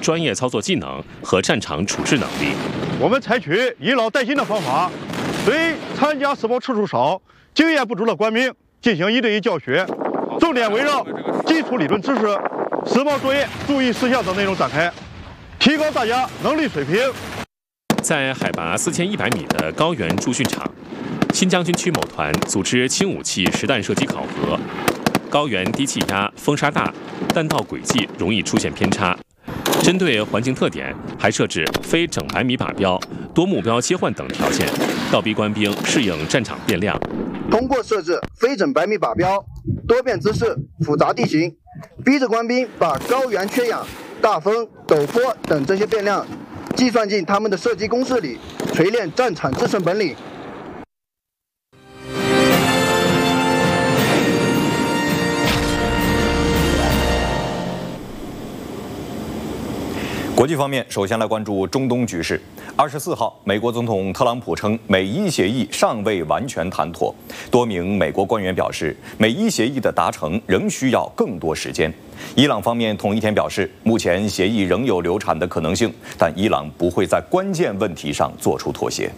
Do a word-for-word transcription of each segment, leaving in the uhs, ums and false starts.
专业操作技能和战场处置能力。 我们采取以老带新的方法，对参加实报次数少、经验不足的官兵进行一对一教学，重点围绕基础理论知识、实报作业注意事项等内容展开，提高大家能力水平。 在海拔四千一百米的高原驻训场，新疆军区某团组织轻武器实弹射击考核。高原低气压、风沙大，弹道轨迹容易出现偏差。针对环境特点，还设置非整百米靶标、多目标切换等条件，倒逼官兵适应战场变量。 通过设置非整百米靶标、多变姿势、复杂地形，逼着官兵把高原缺氧、大风、陡坡等这些变量计算进他们的射击公式里，锤炼战场制胜本领。 国际方面，首先来关注中东局势。二十四号，美国总统特朗普称，美伊协议尚未完全谈妥。多名美国官员表示，美伊协议的达成仍需要更多时间。伊朗方面同一天表示，目前协议仍有流产的可能性，但伊朗不会在关键问题上做出妥协。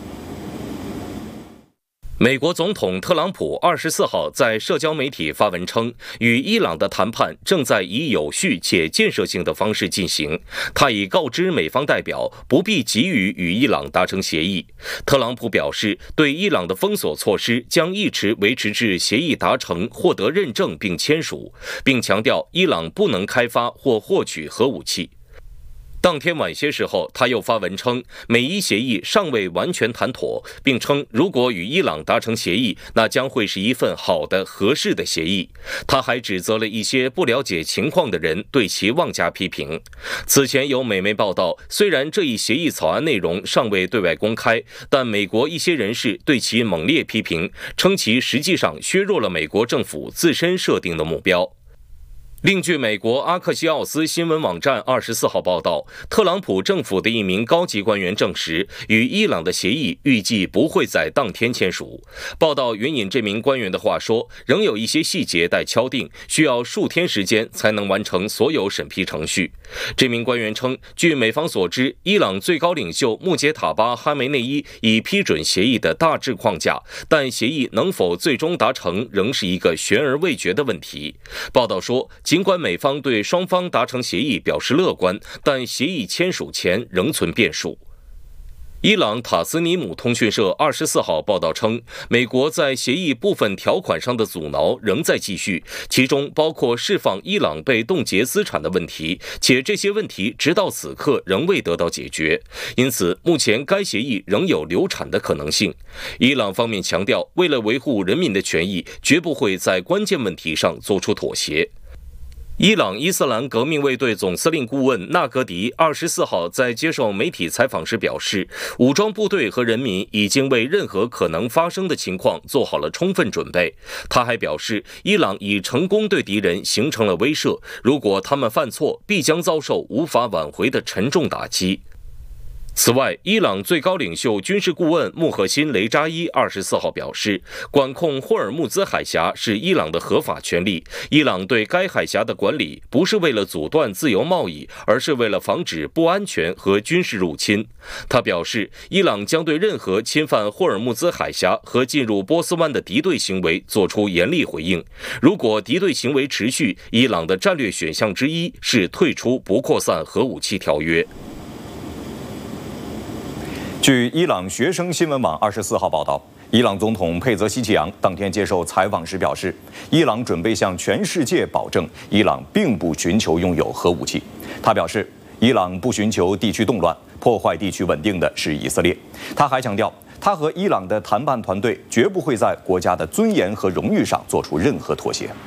美国总统特朗普二十四号在社交媒体发文称，与伊朗的谈判正在以有序且建设性的方式进行。他已告知美方代表不必急于与伊朗达成协议。特朗普表示，对伊朗的封锁措施将一直维持至协议达成、获得认证并签署，并强调伊朗不能开发或获取核武器。当天晚些时候，他又发文称，美伊协议尚未完全谈妥，并称如果与伊朗达成协议，那将会是一份好的、合适的协议。他还指责了一些不了解情况的人，对其妄加批评。此前有美媒报道，虽然这一协议草案内容尚未对外公开，但美国一些人士对其猛烈批评，称其实际上削弱了美国政府自身设定的目标。另据美国阿克西奥斯新闻网站二十四号报道，特朗普政府的一名高级官员证实，与伊朗的协议预计不会在当天签署。报道援引这名官员的话说，仍有一些细节待敲定，需要数天时间才能完成所有审批程序。这名官员称，据美方所知，伊朗最高领袖穆杰塔巴·哈梅内伊已批准协议的大致框架，但协议能否最终达成仍是一个悬而未决的问题。报道说，尽管美方对双方达成协议表示乐观，但协议签署前仍存变数。伊朗塔斯尼姆通讯社二十四号报道称，美国在协议部分条款上的阻挠仍在继续，其中包括释放伊朗被冻结资产的问题，且这些问题直到此刻仍未得到解决。因此，目前该协议仍有流产的可能性。伊朗方面强调，为了维护人民的权益，绝不会在关键问题上做出妥协。伊朗伊斯兰革命卫队总司令顾问纳格迪二十四号在接受媒体采访时表示，武装部队和人民已经为任何可能发生的情况做好了充分准备。他还表示，伊朗已成功对敌人形成了威慑，如果他们犯错，必将遭受无法挽回的沉重打击。此外，伊朗最高领袖军事顾问穆赫辛·雷扎伊二十四号表示，管控霍尔木兹海峡是伊朗的合法权利。伊朗对该海峡的管理不是为了阻断自由贸易，而是为了防止不安全和军事入侵。他表示，伊朗将对任何侵犯霍尔木兹海峡和进入波斯湾的敌对行为做出严厉回应。如果敌对行为持续，伊朗的战略选项之一是退出不扩散核武器条约。 据伊朗学生新闻网二十四号报道，伊朗总统佩泽希奇扬当天接受采访时表示，伊朗准备向全世界保证，伊朗并不寻求拥有核武器。他表示，伊朗不寻求地区动乱，破坏地区稳定的是以色列。他还强调，他和伊朗的谈判团队绝不会在国家的尊严和荣誉上做出任何妥协。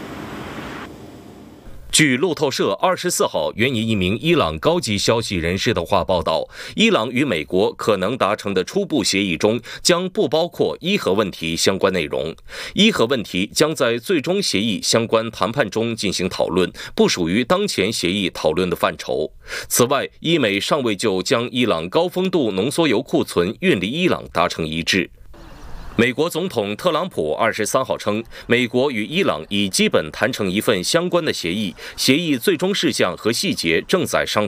据路透社二十四号援引一名伊朗高级消息人士的话报道，伊朗与美国可能达成的初步协议中将不包括伊核问题相关内容。伊核问题将在最终协议相关谈判中进行讨论，不属于当前协议讨论的范畴。此外，伊美尚未就将伊朗高丰度浓缩铀库存运离伊朗达成一致。美国总统特朗普二十三号称，美国与伊朗已基本谈成一份相关的协议，协议最终事项和细节正在商讨。